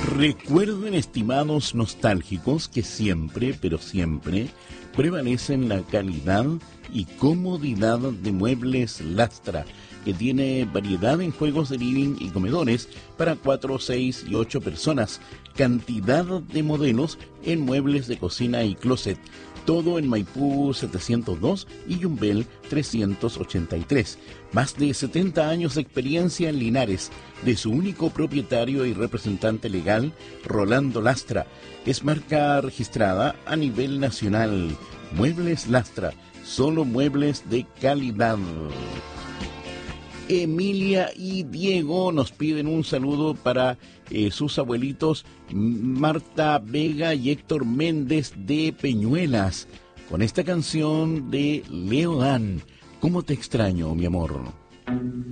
Recuerden, estimados nostálgicos, que siempre, pero siempre, prevalecen la calidad y comodidad de Muebles Lastra, que tiene variedad en juegos de living y comedores para 4, 6 y 8 personas, cantidad de modelos en muebles de cocina y closet, todo en Maipú 702 y Yumbel 383. Más de 70 años de experiencia en Linares, de su único propietario y representante legal, Rolando Lastra. Es marca registrada a nivel nacional. Muebles Lastra, solo muebles de calidad. Emilia y Diego nos piden un saludo para sus abuelitos Marta Vega y Héctor Méndez de Peñuelas, con esta canción de Leo Dan, ¿Cómo te extraño, mi amor?